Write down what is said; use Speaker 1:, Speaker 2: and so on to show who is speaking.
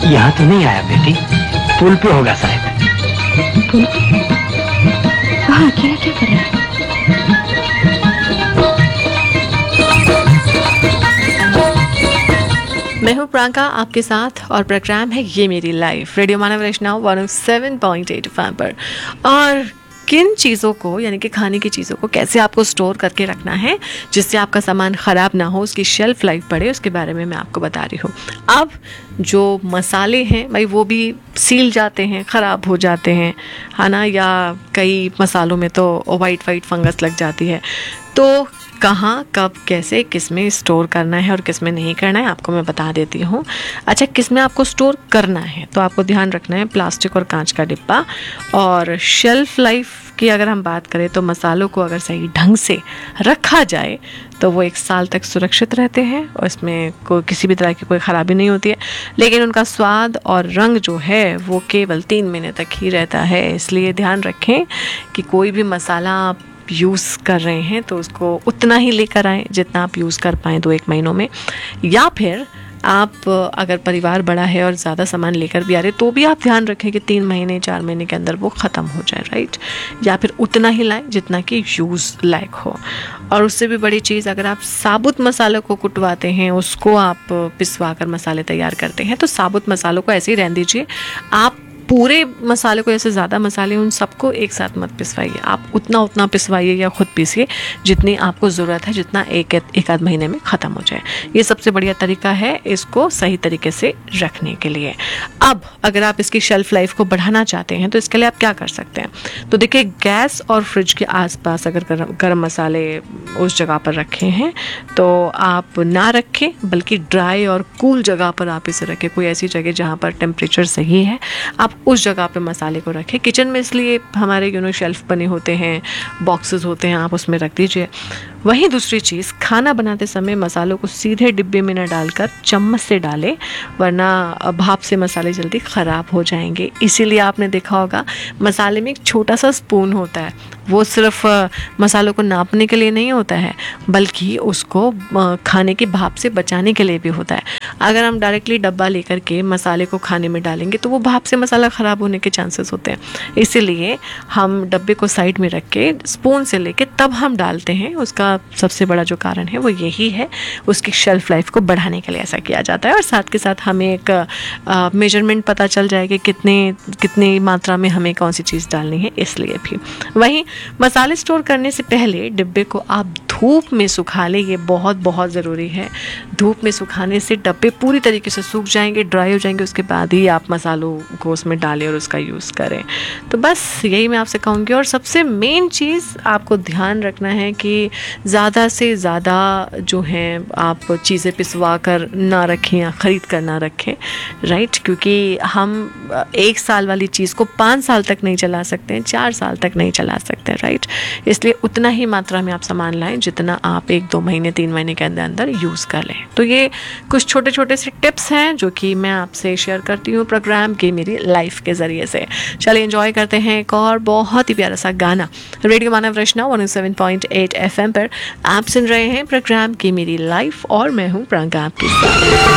Speaker 1: यहाँ तो नहीं आया बेटी, पुल पे होगा शायद।
Speaker 2: पुल पे? वहाँ अकेला क्या कर रहा है?
Speaker 3: मैं हूँ प्रियंका आपके साथ और प्रोग्राम है ये मेरी लाइफ, रेडियो मानव वैष्णव 107.8 FM पर। और किन चीज़ों को यानी कि खाने की चीज़ों को कैसे आपको स्टोर करके रखना है जिससे आपका सामान ख़राब ना हो, उसकी शेल्फ लाइफ बढ़े, उसके बारे में मैं आपको बता रही हूँ। अब जो मसाले हैं भाई वो भी सील जाते हैं, ख़राब हो जाते हैं, है ना, या कई मसालों में तो वाइट फंगस लग जाती है। तो कहाँ कब कैसे किस में स्टोर करना है और किस में नहीं करना है आपको मैं बता देती हूँ। अच्छा, किस में आपको स्टोर करना है तो आपको ध्यान रखना है प्लास्टिक और कांच का डिब्बा। और शेल्फ लाइफ की अगर हम बात करें तो मसालों को अगर सही ढंग से रखा जाए तो वो 1 साल तक सुरक्षित रहते हैं और इसमें कोई किसी भी तरह की कोई ख़राबी नहीं होती है। लेकिन उनका स्वाद और रंग जो है वो केवल 3 महीने तक ही रहता है। इसलिए ध्यान रखें कि कोई भी मसाला आप यूज़ कर रहे हैं तो उसको उतना ही लेकर आएँ जितना आप यूज़ कर पाएँ 2-1 महीनों में। या फिर आप अगर परिवार बड़ा है और ज़्यादा सामान लेकर भी आ रहे तो भी आप ध्यान रखें कि 3 महीने 4 महीने के अंदर वो ख़त्म हो जाए, राइट। या फिर उतना ही लाएं जितना कि यूज़ लायक हो। और उससे भी बड़ी चीज़, अगर आप साबुत मसालों को कुटवाते हैं, उसको आप पिसवा कर मसाले तैयार करते हैं तो साबुत मसालों को ऐसे ही रहने दीजिए। आप पूरे मसाले को, जैसे ज़्यादा मसाले उन सबको एक साथ मत पिसवाइए, आप उतना पिसवाइए या खुद पीसिए जितनी आपको ज़रूरत है, जितना एक आध महीने में ख़त्म हो जाए। ये सबसे बढ़िया तरीका है इसको सही तरीके से रखने के लिए। अब अगर आप इसकी शेल्फ लाइफ को बढ़ाना चाहते हैं तो इसके लिए आप क्या कर सकते हैं। तो देखिए, गैस और फ्रिज के आसपास अगर गर्म मसाले उस जगह पर रखे हैं तो आप ना रखें, बल्कि ड्राई और कूल जगह पर आप इसे रखें। कोई ऐसी जगह जहाँ पर टेम्परेचर सही है, आप उस जगह पे मसाले को रखें। किचन में इसलिए हमारे शेल्फ बने होते हैं, बॉक्सेस होते हैं, आप उसमें रख दीजिए। वहीं दूसरी चीज़, खाना बनाते समय मसालों को सीधे डिब्बे में न डालकर चम्मच से डालें, वरना भाप से मसाले जल्दी ख़राब हो जाएंगे। इसीलिए आपने देखा होगा मसाले में एक छोटा सा स्पून होता है, वो सिर्फ मसालों को नापने के लिए नहीं होता है बल्कि उसको खाने की भाप से बचाने के लिए भी होता है। अगर हम डायरेक्टली डब्बा लेकर के मसाले को खाने में डालेंगे तो वो भाप से मसाला ख़राब होने के चांसेस होते हैं। इसीलिए हम डब्बे को साइड में रख के स्पून से लेके तब हम डालते हैं। उसका सबसे बड़ा जो कारण है वो यही है, उसकी शेल्फ लाइफ को बढ़ाने के लिए ऐसा किया जाता है। और साथ के साथ हमें एक मेजरमेंट पता चल जाएगा कितनी मात्रा में हमें कौन सी चीज़ डालनी है, इसलिए भी। वहीं मसाले स्टोर करने से पहले डिब्बे को आप धूप में सुखा लें, ये बहुत ज़रूरी है। धूप में सुखाने से डब्बे पूरी तरीके से सूख जाएंगे, ड्राई हो जाएंगे, उसके बाद ही आप मसालों को उसमें डालें और उसका यूज़ करें। तो बस यही मैं आपसे कहूँगी। और सबसे मेन चीज़ आपको ध्यान रखना है कि ज़्यादा से ज़्यादा जो है आप चीज़ें पिसवा कर ना रखें या ख़रीद कर ना रखें, राइट। क्योंकि हम 1 साल वाली चीज़ को 5 साल तक नहीं चला सकते हैं, 4 साल तक नहीं चला सकते हैं, राइट। इसलिए उतना ही मात्रा में आप सामान लाएं जितना आप 1-2 महीने 3 महीने के अंदर यूज़ कर लें। तो ये कुछ छोटे से टिप्स हैं जो कि मैं आपसे शेयर करती हूँ प्रोग्राम की मेरी लाइफ के ज़रिए से। चलिए एंजॉय करते हैं एक और बहुत ही प्यारा सा गाना। रेडियो मानव वैष्णव 107.8 FM पर आप सुन रहे हैं प्रोग्राम की मेरी लाइफ और मैं हूँ प्रियंका आपके साथ।